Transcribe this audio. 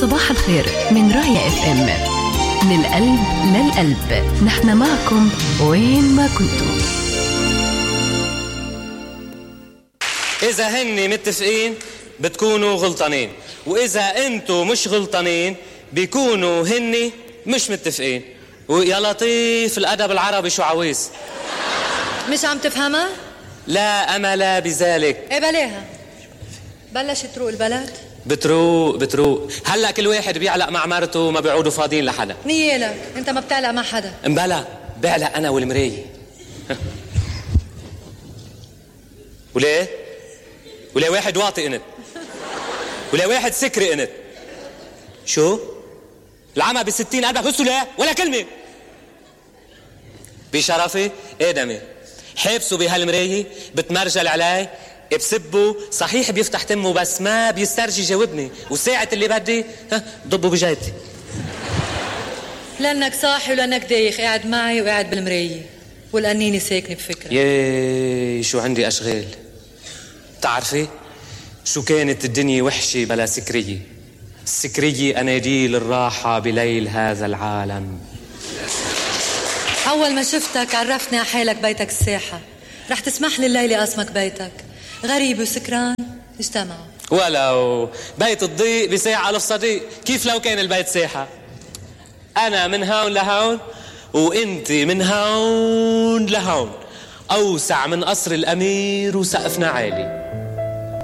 صباح الخير من راية اف ام، من القلب للقلب، نحن معكم وين ما كنتوا. إذا هني متفقين بتكونوا غلطانين، وإذا أنتوا مش غلطانين بيكونوا هني مش متفقين. ويا لطيف الأدب العربي شو عويس. مش عم تفهمها؟ لا أمل بذلك. ايه بلاها بلشت تروق البلد؟ بتروق هلأ كل واحد بيعلق مع مرته، ما بيعودوا فاضيين لحدا. نيالك انت ما بتعلق مع حدا. امبلا بعلق أنا والمراية. وليه واحد واطي انت، ولا واحد سكري انت. شو العمى ب60 قلبك بسوا لا ولا كلمة بشرفي ادمي. حبسوا بهالمراية بتمرجل علي بسبه صحيح بيفتح تمه بس ما بيسترجي جاوبني، وساعة اللي بدي ضبوا بجايتي. لأنك صاحي ولأنك دايخ قاعد معي وقاعد بالمراية والقنيني ساكنة بفكرة. ياي شو عندي أشغال. تعرفي شو كانت الدنيا وحشة بلا سكرية. السكرية أناديل الراحة بليل هذا العالم. أول ما شفتك عرفتني على حالك بيتك الساحة. رح تسمح لي الليلة أسمك بيتك غريب وسكران اجتمعوا. ولو بيت الضيق بساعة ألف صديق. كيف لو كان البيت ساحة؟ أنا من هون لهون وإنت من هون لهون، أوسع من قصر الأمير وسقفنا عالي.